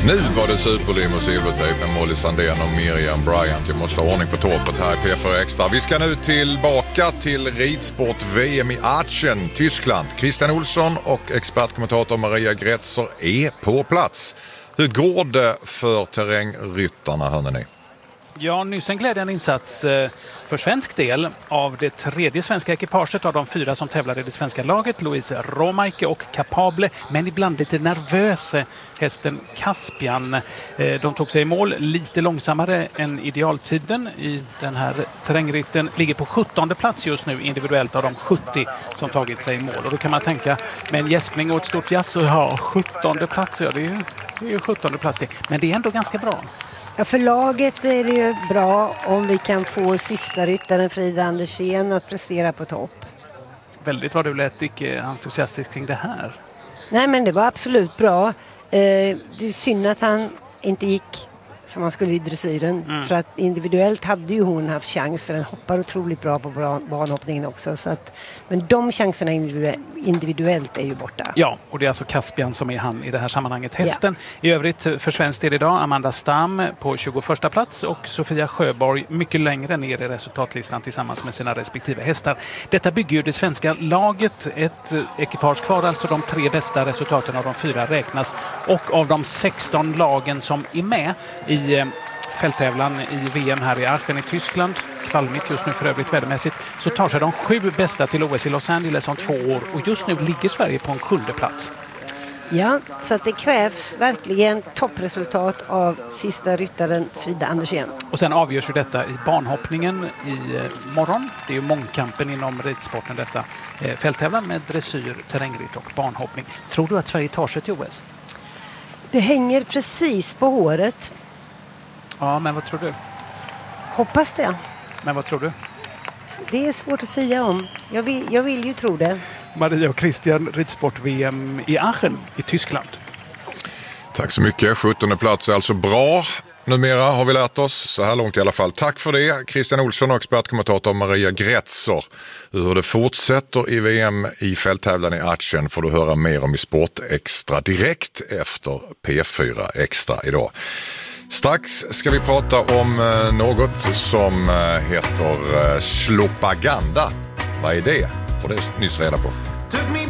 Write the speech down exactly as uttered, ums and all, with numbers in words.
Nu var det superlim och silvertejp med Molly Sandén och Miriam Bryant. Jag måste ha ordning på torpet här i P fyra Extra. Vi ska nu tillbaka till ridsport-V M i Aachen, Tyskland. Christian Olsson och expertkommentator Maria Grätzer är på plats. Hur går det för terrängryttarna, hörni ni? Ja, nyss en glädjande insats för svensk del av det tredje svenska ekipaget av de fyra som tävlar i det svenska laget. Louise Romaike och Capable, men ibland lite nervös hästen Caspian. De tog sig i mål lite långsammare än idealtiden i den här terrängritten. Ligger på sjuttonde plats just nu individuellt av de sjuttio som tagit sig i mål. Och då kan man tänka med en gäspning och ett stort jazz och ja, sjuttonde plats, ja det är ju, det är ju sjuttonde plats det. Men det är ändå ganska bra. Ja, för laget är det ju bra om vi kan få sista ryttaren Frida Andersén att prestera på topp. Väldigt vad du lät icke entusiastisk kring det här. Nej, men det var absolut bra. Eh, det är synd att han inte gick som han skulle i dressyren. Mm. För att individuellt hade ju hon haft chans, för den hoppar otroligt bra på banhoppningen också. Så att, men de chanserna individuellt är ju borta. Ja, och det är alltså Caspian som är han i det här sammanhanget, hästen. Ja. I övrigt för svensk del idag Amanda Stam på tjugoförsta plats och Sofia Sjöborg mycket längre ner i resultatlistan tillsammans med sina respektive hästar. Detta bygger ju det svenska laget, ett ekipage kvar, alltså de tre bästa resultaten av de fyra räknas. Och av de sexton lagen som är med i i fälttävlan i V M här i Aachen i Tyskland, kvalmigt just nu för övrigt vädermässigt, så tar sig de sju bästa till O S i Los Angeles om två år och just nu ligger Sverige på en sjunde plats. Ja, så att det krävs verkligen toppresultat av sista ryttaren Frida Andersén. Och sen avgörs ju detta i banhoppningen i morgon. Det är ju mångkampen inom ridsporten detta. Fälttävlan med dressyr, terrängritt och banhoppning. Tror du att Sverige tar sig till O S? Det hänger precis på håret. Ja, men vad tror du? Hoppas det. Men vad tror du? Det är svårt att säga om. Jag vill, jag vill ju tro det. Maria och Christian, ridsport-V M i Aachen i Tyskland. Tack så mycket. sjuttonde plats är alltså bra. Numera har vi lärt oss, så här långt i alla fall. Tack för det, Christian Olsson och expertkommentator Maria Grätzer. Hur det fortsätter i V M i fälttävlan i Aachen får du höra mer om i Sport Extra direkt efter P fyra Extra idag. Strax ska vi prata om något som heter slopaganda. Vad är det? Får det nyss reda på.